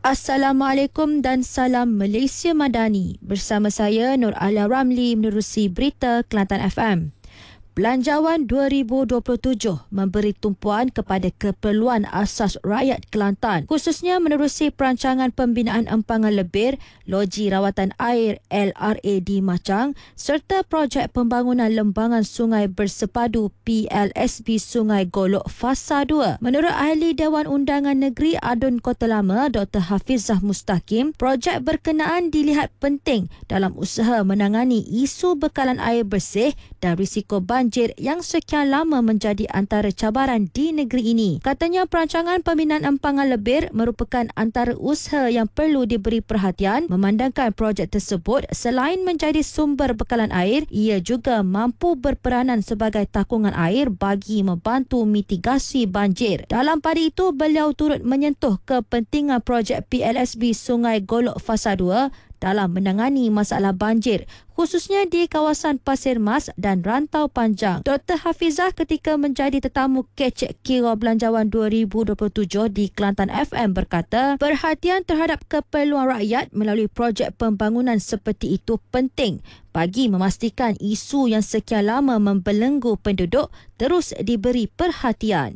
Assalamualaikum dan salam Malaysia Madani. Bersama saya Nur Alia Ramli menerusi berita Kelantan FM. Belanjawan 2027 memberi tumpuan kepada keperluan asas rakyat Kelantan, khususnya menerusi perancangan pembinaan empangan lebir, loji rawatan air LRA di Machang serta projek pembangunan lembangan sungai bersepadu PLSB Sungai Golok Fasa 2. Menurut Ahli Dewan Undangan Negeri Adun Kota Lama, Dr. Hafizah Mustaqim, projek berkenaan dilihat penting dalam usaha menangani isu bekalan air bersih dan risiko banjir yang sekian lama menjadi antara cabaran di negeri ini. Katanya perancangan pembinaan empangan lebir merupakan antara usaha yang perlu diberi perhatian, memandangkan projek tersebut selain menjadi sumber bekalan air, ia juga mampu berperanan sebagai takungan air bagi membantu mitigasi banjir. Dalam pada itu, beliau turut menyentuh kepentingan projek PLSB Sungai Golok Fasa 2 dalam menangani masalah banjir, khususnya di kawasan Pasir Mas dan Rantau Panjang. Dr. Hafizah ketika menjadi tetamu kecek kira Belanjawan 2027 di Kelantan FM berkata, perhatian terhadap keperluan rakyat melalui projek pembangunan seperti itu penting bagi memastikan isu yang sekian lama membelenggu penduduk terus diberi perhatian.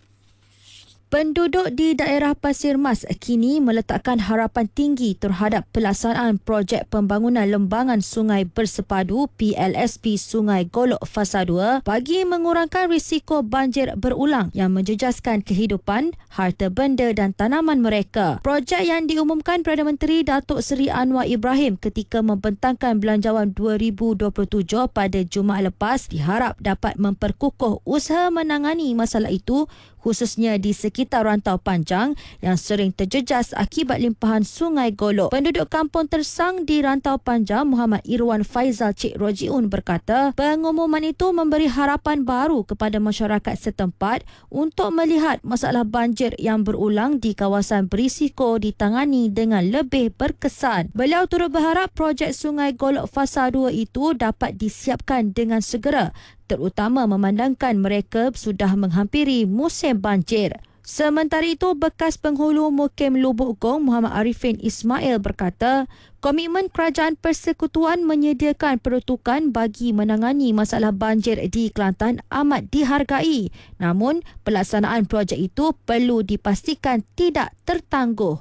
Penduduk di daerah Pasir Mas kini meletakkan harapan tinggi terhadap pelaksanaan projek pembangunan lembangan sungai bersepadu PLSB Sungai Golok Fasa 2 bagi mengurangkan risiko banjir berulang yang menjejaskan kehidupan, harta benda dan tanaman mereka. Projek yang diumumkan Perdana Menteri Datuk Seri Anwar Ibrahim ketika membentangkan Belanjawan 2027 pada Jumaat lepas diharap dapat memperkukuh usaha menangani masalah itu, khususnya di sekitar Rantau Panjang yang sering terjejas akibat limpahan Sungai Golok. Penduduk kampung Tersang di Rantau Panjang, Muhammad Irwan Faizal Cik Rojiun berkata, pengumuman itu memberi harapan baru kepada masyarakat setempat untuk melihat masalah banjir yang berulang di kawasan berisiko ditangani dengan lebih berkesan. Beliau turut berharap projek Sungai Golok Fasa 2 itu dapat disiapkan dengan segera, terutama memandangkan mereka sudah menghampiri musim banjir. Sementara itu, bekas penghulu Mukim Lubuk Gong Muhammad Arifin Ismail berkata, komitmen Kerajaan Persekutuan menyediakan peruntukan bagi menangani masalah banjir di Kelantan amat dihargai. Namun, pelaksanaan projek itu perlu dipastikan tidak tertangguh.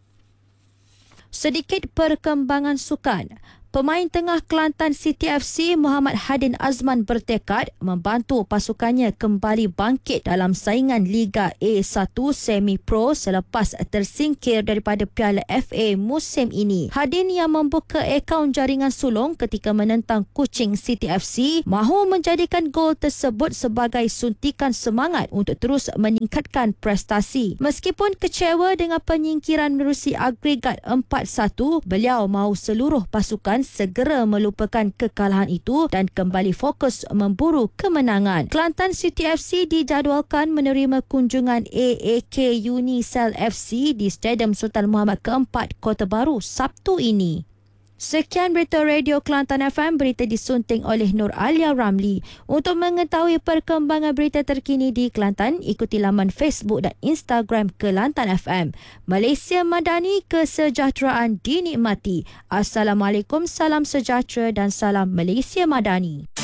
Sedikit perkembangan sukan. Pemain tengah Kelantan City FC Muhammad Hadin Azman bertekad membantu pasukannya kembali bangkit dalam saingan Liga A1 Semi Pro selepas tersingkir daripada Piala FA musim ini. Hadin yang membuka akaun jaringan sulung ketika menentang Kuching City FC mahu menjadikan gol tersebut sebagai suntikan semangat untuk terus meningkatkan prestasi. Meskipun kecewa dengan penyingkiran menerusi agregat 4-1, beliau mahu seluruh pasukan segera melupakan kekalahan itu dan kembali fokus memburu kemenangan. Kelantan City FC dijadualkan menerima kunjungan AAK Unicel FC di Stadium Sultan Muhammad keempat, Kota Baru, Sabtu ini. Sekian berita Radio Kelantan FM, berita disunting oleh Nur Alia Ramli. Untuk mengetahui perkembangan berita terkini di Kelantan, ikuti laman Facebook dan Instagram Kelantan FM. Malaysia Madani, kesejahteraan dinikmati. Assalamualaikum, salam sejahtera dan salam Malaysia Madani.